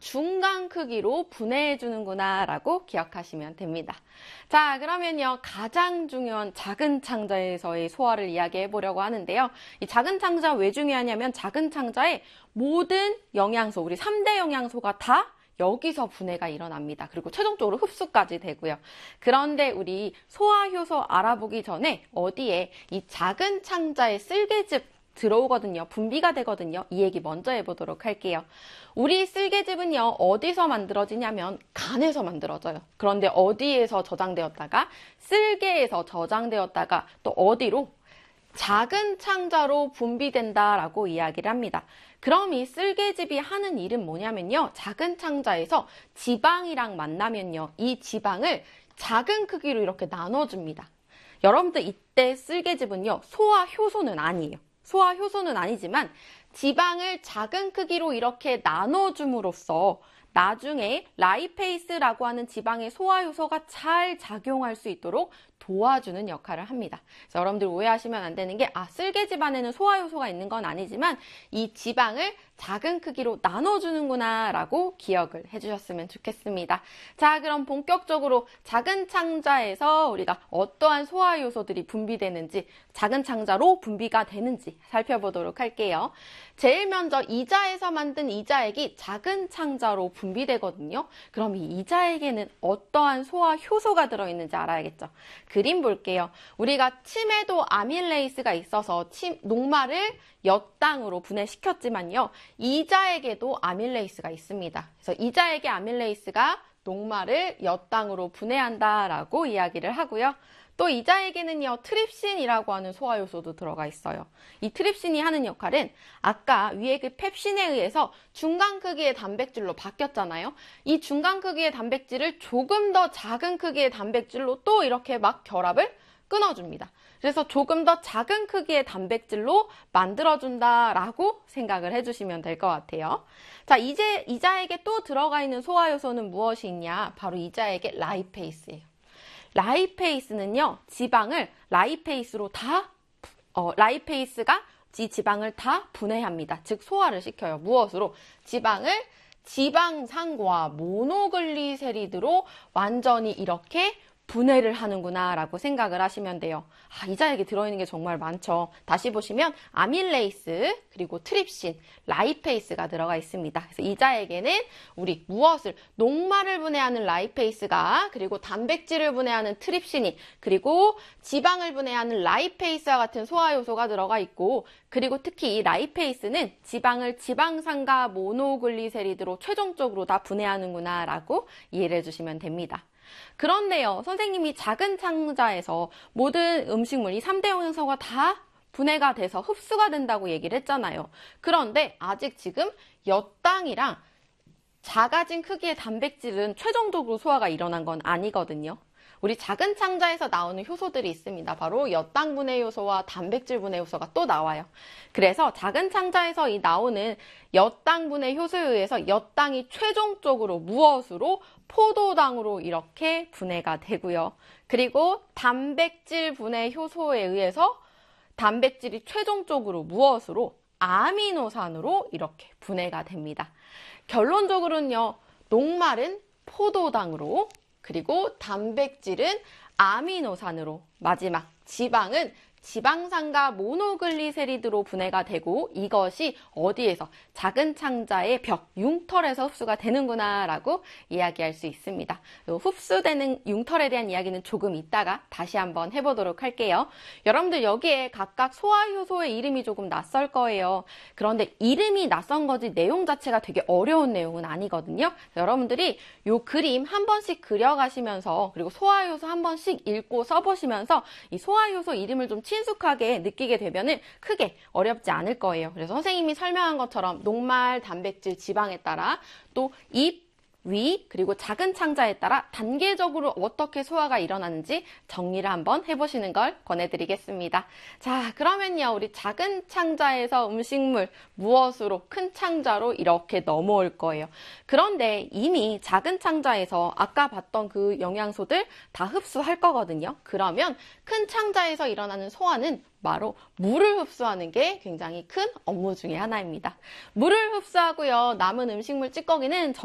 중간 크기로 분해해 주는구나 라고 기억하시면 됩니다. 자, 그러면요, 가장 중요한 작은 창자에서의 소화를 이야기해 보려고 하는데요. 이 작은 창자 왜 중요하냐면 작은 창자의 모든 영양소, 우리 3대 영양소가 다 여기서 분해가 일어납니다. 그리고 최종적으로 흡수까지 되고요. 그런데 우리 소화효소 알아보기 전에 어디에 이 작은 창자의 쓸개즙 들어오거든요. 분비가 되거든요. 이 얘기 먼저 해보도록 할게요. 우리 쓸개즙은요, 어디서 만들어지냐면 간에서 만들어져요. 그런데 어디에서 저장되었다가 쓸개에서 저장되었다가 또 어디로? 작은 창자로 분비된다라고 이야기를 합니다. 그럼 이 쓸개즙이 하는 일은 뭐냐면요. 작은 창자에서 지방이랑 만나면요. 이 지방을 작은 크기로 이렇게 나눠줍니다. 여러분들 이때 쓸개즙은요. 소화효소는 아니에요. 소화효소는 아니지만 지방을 작은 크기로 이렇게 나눠줌으로써 나중에 라이페이스라고 하는 지방의 소화효소가 잘 작용할 수 있도록 도와주는 역할을 합니다. 그래서 여러분들 오해하시면 안 되는 게 쓸개즙 안에는 소화효소가 있는 건 아니지만 이 지방을 작은 크기로 나눠주는구나 라고 기억을 해주셨으면 좋겠습니다. 자, 그럼 본격적으로 작은 창자에서 우리가 어떠한 소화효소들이 분비되는지, 작은 창자로 분비가 되는지 살펴보도록 할게요. 제일 먼저 이자에서 만든 이자액이 작은 창자로 분비되거든요. 그럼 이 이자액에는 어떠한 소화효소가 들어있는지 알아야겠죠. 그림 볼게요. 우리가 침에도 아밀레이스가 있어서 녹말을 엿당으로 분해시켰지만요. 이자액에도 아밀레이스가 있습니다. 그래서 이자액의 아밀레이스가 녹말을 엿당으로 분해한다라고 이야기를 하고요. 또 이자액에는요, 트립신이라고 하는 소화효소도 들어가 있어요. 이 트립신이 하는 역할은 아까 위에 그 펩신에 의해서 중간 크기의 단백질로 바뀌었잖아요. 이 중간 크기의 단백질을 조금 더 작은 크기의 단백질로 또 이렇게 막 결합을 끊어줍니다. 그래서 조금 더 작은 크기의 단백질로 만들어준다라고 생각을 해주시면 될 것 같아요. 자, 이제 이자액에 또 들어가 있는 소화효소는 무엇이 있냐? 바로 이자액의 라이페이스예요. 라이페이스는요, 지방을 라이페이스로 라이페이스가 이 지방을 다 분해합니다. 즉, 소화를 시켜요. 무엇으로? 지방을 지방산과 모노글리세리드로 완전히 이렇게 분해를 하는구나 라고 생각을 하시면 돼요. 이자액에 들어있는 게 정말 많죠. 다시 보시면 아밀레이스, 그리고 트립신, 라이페이스가 들어가 있습니다. 그래서 이자액에는 우리 무엇을? 녹말을 분해하는 라이페이스가, 그리고 단백질을 분해하는 트립신이, 그리고 지방을 분해하는 라이페이스와 같은 소화효소가 들어가 있고, 그리고 특히 이 라이페이스는 지방을 지방산과 모노글리세리드로 최종적으로 다 분해하는구나 라고 이해를 해주시면 됩니다. 그런데요, 선생님이 작은 창자에서 모든 음식물이 3대 영양소가 다 분해가 돼서 흡수가 된다고 얘기를 했잖아요. 그런데 아직 지금 엿당이랑 작아진 크기의 단백질은 최종적으로 소화가 일어난 건 아니거든요. 우리 작은 창자에서 나오는 효소들이 있습니다. 바로 엿당 분해 효소와 단백질 분해 효소가 또 나와요. 그래서 작은 창자에서 이 나오는 엿당 분해 효소에 의해서 엿당이 최종적으로 무엇으로? 포도당으로 이렇게 분해가 되고요. 그리고 단백질 분해 효소에 의해서 단백질이 최종적으로 무엇으로? 아미노산으로 이렇게 분해가 됩니다. 결론적으로는요, 녹말은 포도당으로, 그리고 단백질은 아미노산으로, 마지막 지방은 지방산과 모노글리세리드로 분해가 되고, 이것이 어디에서? 작은 창자의 벽, 융털에서 흡수가 되는구나 라고 이야기할 수 있습니다. 흡수되는 융털에 대한 이야기는 조금 이따가 다시 한번 해보도록 할게요. 여러분들 여기에 각각 소화효소의 이름이 조금 낯설 거예요. 그런데 이름이 낯선 거지 내용 자체가 되게 어려운 내용은 아니거든요. 여러분들이 이 그림 한 번씩 그려가시면서, 그리고 소화효소 한 번씩 읽고 써보시면서 이 소화효소 이름을 좀 친숙하게 느끼게 되면은 크게 어렵지 않을 거예요. 그래서 선생님이 설명한 것처럼 녹말, 단백질, 지방에 따라 또 입, 위, 그리고 작은 창자에 따라 단계적으로 어떻게 소화가 일어나는지 정리를 한번 해보시는 걸 권해드리겠습니다. 자, 그러면요, 우리 작은 창자에서 음식물 무엇으로? 큰 창자로 이렇게 넘어올 거예요. 그런데 이미 작은 창자에서 아까 봤던 그 영양소들 다 흡수할 거거든요. 그러면 큰 창자에서 일어나는 소화는 바로 물을 흡수하는 게 굉장히 큰 업무 중에 하나입니다. 물을 흡수하고요, 남은 음식물 찌꺼기는